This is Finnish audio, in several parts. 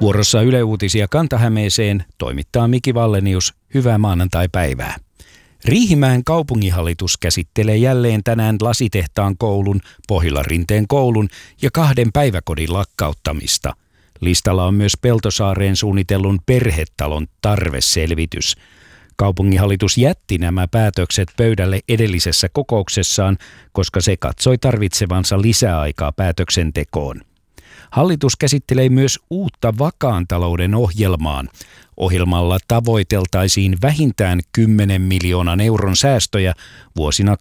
Vuorossa Yle Uutisia Kanta-Hämeeseen toimittaa Miki Wallenius. Hyvää maanantai-päivää. Riihimäen kaupunginhallitus käsittelee jälleen tänään Lasitehtaan koulun, Pohjolan-Rinteen koulun ja 2 päiväkodin lakkauttamista. Listalla on myös Peltosaareen suunnitellun perhetalon tarveselvitys. Kaupunginhallitus jätti nämä päätökset pöydälle edellisessä kokouksessaan, koska se katsoi tarvitsevansa lisäaikaa päätöksentekoon. Hallitus käsittelee myös uutta vakaan talouden ohjelmaa. Ohjelmalla tavoiteltaisiin vähintään 10 miljoonan euron säästöjä vuosina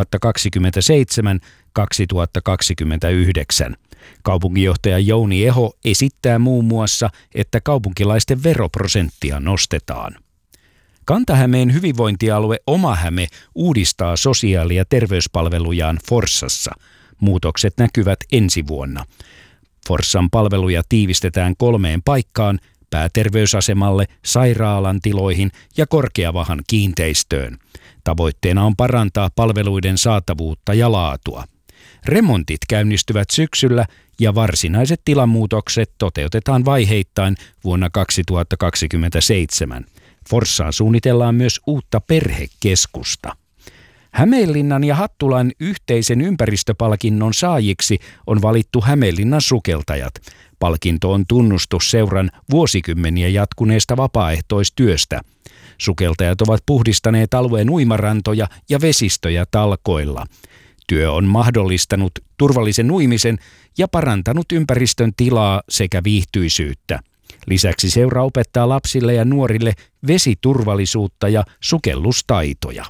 2027-2029. Kaupunginjohtaja Jouni Eho esittää muun muassa, että kaupunkilaisten veroprosenttia nostetaan. Kanta-Hämeen hyvinvointialue Oma-Häme uudistaa sosiaali- ja terveyspalvelujaan Forssassa. Muutokset näkyvät ensi vuonna. Forssan palveluja tiivistetään 3 paikkaan: pääterveysasemalle, sairaalan tiloihin ja Korkeavahan kiinteistöön. Tavoitteena on parantaa palveluiden saatavuutta ja laatua. Remontit käynnistyvät syksyllä ja varsinaiset tilamuutokset toteutetaan vaiheittain vuonna 2027. Forssaan suunnitellaan myös uutta perhekeskusta. Hämeenlinnan ja Hattulan yhteisen ympäristöpalkinnon saajiksi on valittu Hämeenlinnan sukeltajat. Palkinto on tunnustus seuran vuosikymmeniä jatkuneesta vapaaehtoistyöstä. Sukeltajat ovat puhdistaneet alueen uimarantoja ja vesistöjä talkoilla. Työ on mahdollistanut turvallisen uimisen ja parantanut ympäristön tilaa sekä viihtyisyyttä. Lisäksi seura opettaa lapsille ja nuorille vesiturvallisuutta ja sukellustaitoja.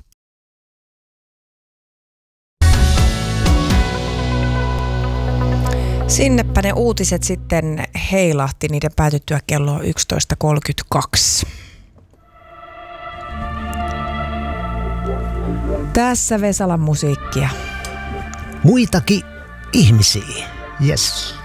Sinnepä ne uutiset sitten heilahti niiden päätyttyä kello 11.32. Tässä Vesalan musiikkia. Muitakin ihmisiä. Yes.